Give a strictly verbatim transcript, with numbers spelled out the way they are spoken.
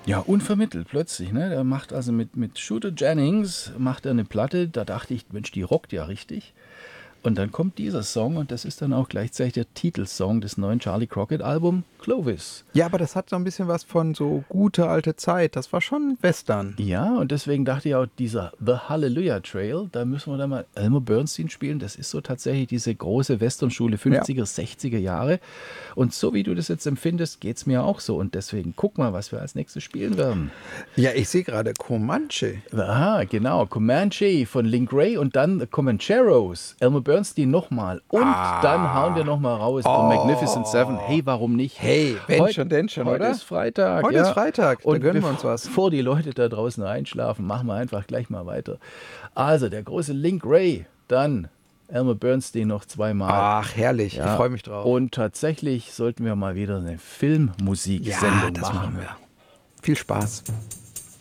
Ja, unvermittelt plötzlich, ne? Der macht also mit, mit Shooter Jennings macht er eine Platte, da dachte ich, Mensch, die rockt ja richtig. Und dann kommt dieser Song und das ist dann auch gleichzeitig der Titelsong des neuen Charlie Crockett Album Clovis. Ja, aber das hat so ein bisschen was von so gute alte Zeit. Das war schon Western. Ja, und deswegen dachte ich auch, dieser The Hallelujah Trail, da müssen wir dann mal Elmer Bernstein spielen. Das ist so tatsächlich diese große Westernschule fünfziger, sechziger Jahre. Und so wie du das jetzt empfindest, geht es mir auch so. Und deswegen guck mal, was wir als nächstes spielen werden. Ja, ich sehe gerade Comanche. Aha, genau. Comanche von Link Ray und dann The Comancheros. Elmer Bernstein nochmal. Und Ah. dann hauen wir nochmal raus oh. Magnificent Seven. Hey, warum nicht? Hey, wenn Heut, schon, denn schon, heute oder? Heute ist Freitag. Heute ja. ist Freitag, da und gönnen wir uns was. Bevor die Leute da draußen einschlafen, machen wir einfach gleich mal weiter. Also, der große Link Ray, dann Elmer Bernstein noch zweimal. Ach, herrlich, ja. Ich freue mich drauf. Und tatsächlich sollten wir mal wieder eine Filmmusiksendung ja, das machen. machen wir. Viel Spaß.